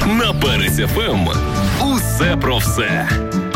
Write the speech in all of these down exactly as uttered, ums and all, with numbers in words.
На Перець еф ем усе про все.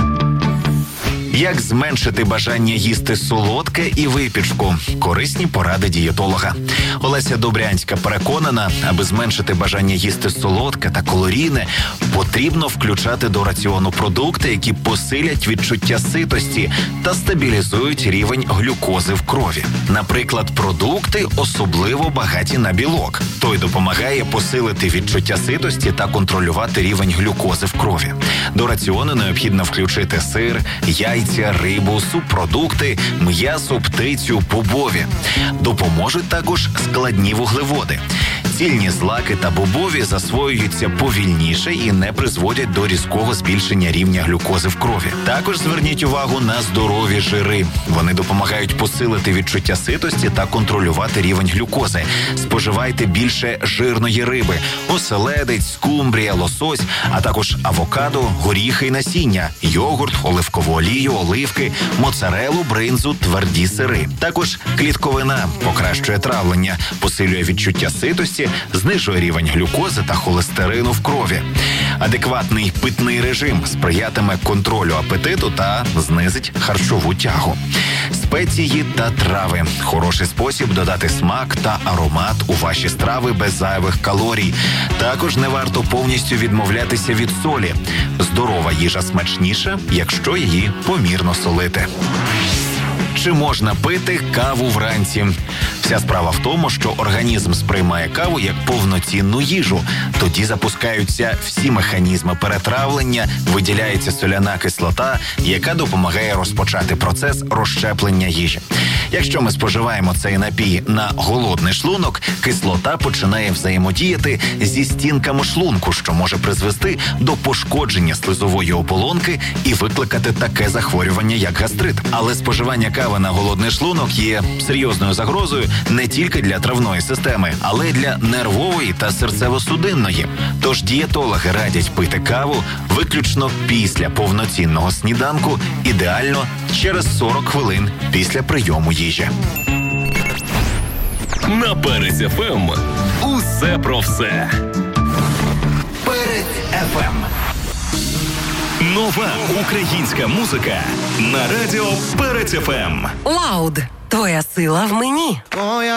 Як зменшити бажання їсти солодке і випічку? Корисні поради дієтолога. Олеся Добрянська переконана, аби зменшити бажання їсти солодке та калорійне, потрібно включати до раціону продукти, які посилять відчуття ситості та стабілізують рівень глюкози в крові. Наприклад, продукти особливо багаті на білок. Той допомагає посилити відчуття ситості та контролювати рівень глюкози в крові. До раціону необхідно включити сир, яйця, рибу, субпродукти, м'ясо, птицю, бобові. Допоможуть також складні вуглеводи. Цільні злаки та бобові засвоюються повільніше і не призводять до різкого збільшення рівня глюкози в крові. Також зверніть увагу на здорові жири. Вони допомагають посилити відчуття ситості та контролювати рівень глюкози. Споживайте більше жирної риби – оселедець, скумбрія, лосось, а також авокадо, горіхи і насіння, йогурт, оливкову олію, оливки, моцарелу, бринзу, тверді сири. Також клітковина покращує травлення, посилює відчуття ситості, знижує рівень глюкози та холестерину в крові. Адекватний питний режим сприятиме контролю апетиту та знизить харчову тягу. Спеції та трави – хороший спосіб додати смак та аромат у ваші страви без зайвих калорій. Також не варто повністю відмовлятися від солі. Здорова їжа смачніша, якщо її помірно солити. Чи можна пити каву вранці? Вся справа в тому, що організм сприймає каву як повноцінну їжу. Тоді запускаються всі механізми перетравлення, виділяється соляна кислота, яка допомагає розпочати процес розщеплення їжі. Якщо ми споживаємо цей напій на голодний шлунок, кислота починає взаємодіяти зі стінками шлунку, що може призвести до пошкодження слизової оболонки і викликати таке захворювання, як гастрит. Але споживання кави на голодний шлунок є серйозною загрозою не тільки для травної системи, але й для нервової та серцево-судинної. Тож дієтологи радять пити каву виключно після повноцінного сніданку, ідеально через сорок хвилин після прийому їжі. На Перець еф ем усе про все. Перець еф ем. Нова українська музика на радіо Перець еф ем. Лауд. Твоя сила в мені. Твоя